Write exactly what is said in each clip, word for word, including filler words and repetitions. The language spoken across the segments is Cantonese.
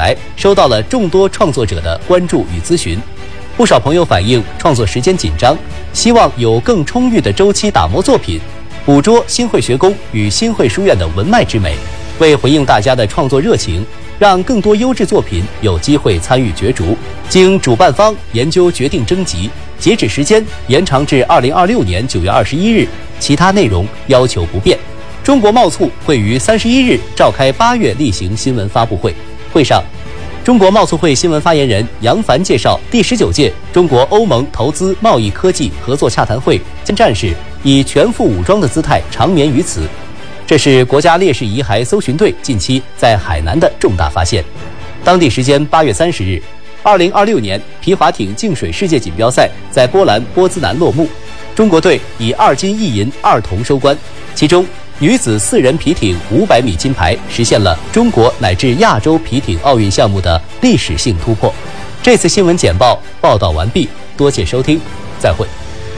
來收到了眾多創作者的關注與諮詢。不少朋友反映創作時間緊張，希望有更充裕的週期打磨作品，捕捉新會學宮與新會書院的文脈之美。為回應大家的創作熱情，讓更多優質作品有機會參與角逐，經主辦方研究決定徵集，截止時間延長至二零二六年九月二十一日，其他內容要求不變。中國貿促會於三十一日召開八月例行新聞發布會，會上，中國貿促會新聞發言人楊帆介紹，第十九屆中國歐盟投資貿易科技合作洽談會將戰士以全副武裝的姿態長眠於此。這是國家烈士遺骸搜尋隊近期在海南的重大發現。當地時間八月三十日，二零二六年皮划艇淨水世界錦標賽在波蘭波茲南落幕，中國隊以二金一銀二銅收官，其中女子四人皮艇五百米金牌實現了中國乃至亞洲皮艇奧運項目的歷史性突破。這次新聞簡報報道完畢，多謝收聽，再會。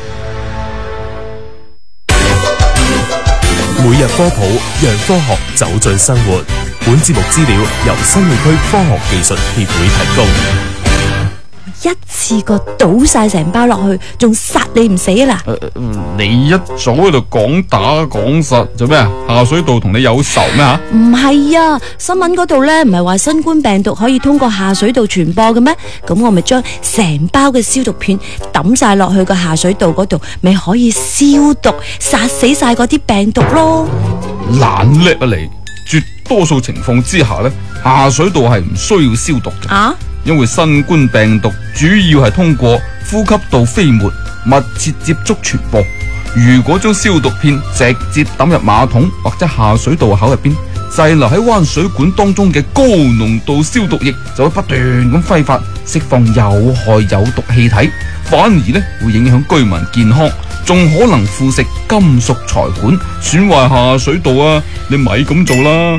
每日科普，讓科學走進生活。本節目資料由新會區科學技術協會提供。 一次過倒晒成包落去，仲殺你唔死啦、 呃！你一早喺度講打講實做咩啊？下水道同你有仇咩吓？ 唔係啊，新聞嗰度咧唔係話新冠病毒可以通過下水道傳播嘅咩？咁我咪將成包嘅消毒片抌晒落去個下水道嗰度，咪可以消毒殺死晒嗰啲病毒咯。 懶叻啊你！絕多數情況之下咧，下水道係唔需要消毒嘅。啊？因為新冠病毒主要係通過呼吸道飛沫密切接觸傳播。如果將消毒片直接抌入馬桶或者下水道口入邊，滯留喺彎水管當中嘅高濃度消毒液就會不斷咁揮發，釋放有害有毒氣體，反而咧會影響居民健康，仲可能腐蝕金屬材管，損壞下水道啊！你咪咁做啦。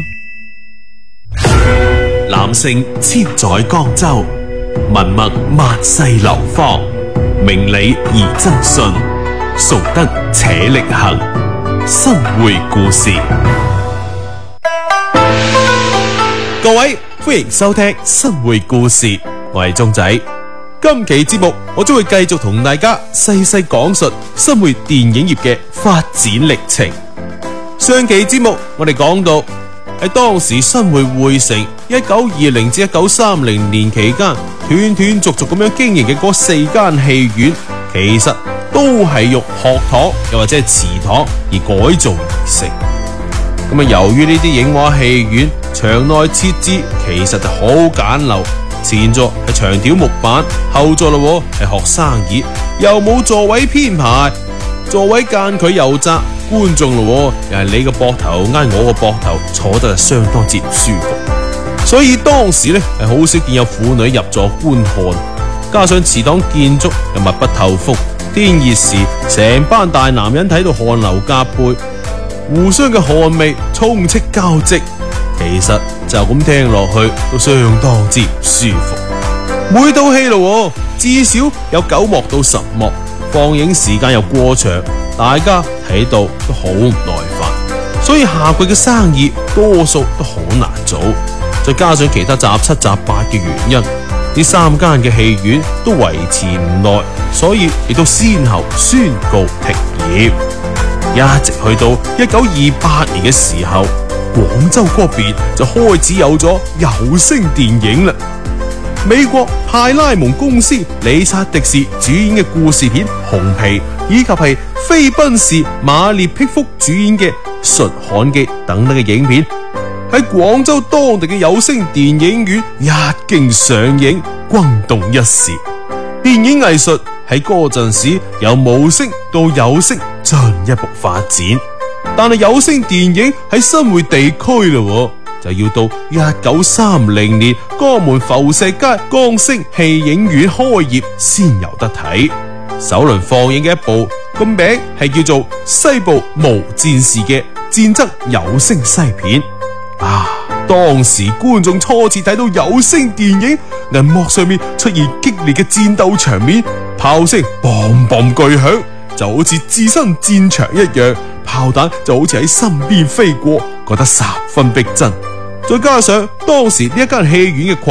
男性千載江州，文墨萬世流芳，明理而爭信，崇德且力行。新會故事，各位歡迎收聽新會故事，我係鐘仔。今期節目我將會繼續同大家細細講述新會電影業嘅發展歷程。上期節目我哋講到，喺當時新會匯城一九二零至一九三零年期間斷斷續續咁樣經營嘅嗰四間戲院，其實都係用學堂又或者係祠堂而改造而成。咁啊，由於呢啲影畫戲院場內設置其實就好簡陋，前座係長條木板，後座咯係學生椅，又冇座位編排，座位間距又窄，觀眾咯又係你個膊頭挨我個膊頭，坐得係相當之唔舒服。所以當時咧係好少見有婦女入座觀看，加上祠堂建築又密不透風，天熱時成班大男人睇到汗流浹背，互相嘅汗味充斥交織，其實就咁聽落去都相當之唔舒服。每套戲咯至少有九幕到十幕，放映時間又過長，大家睇到都好唔耐煩，所以下季嘅生意多數都好難做。再加上其他雜七雜八嘅原因，呢三間嘅戲院都維持唔耐，所以亦都先後宣告停業。一直去到一九二八年嘅時候，廣州嗰邊就開始有咗有聲電影啦。美國派拉蒙公司理察迪士主演嘅故事片《紅皮》，以及係菲賓士馬列辟福主演嘅《述罕記》等等嘅影片，喺廣州當地嘅有聲電影院一經上映，轟動一時。電影藝術喺嗰陣時由無聲到有聲進一步發展，但係有聲電影喺新會地區咯，就要到一九三零年江門浮石街江星戲影院開業先有得睇。首輪放映嘅一部個名係叫做《西部無戰事》嘅戰爭有聲西片。啊！當時觀眾初次睇到有聲電影，銀幕上面出現激烈嘅戰鬥場面，炮聲砰砰巨響，就好似置身戰場一樣，炮彈就好似喺身邊飛過，覺得十分逼真。再加上當時呢一間戲院嘅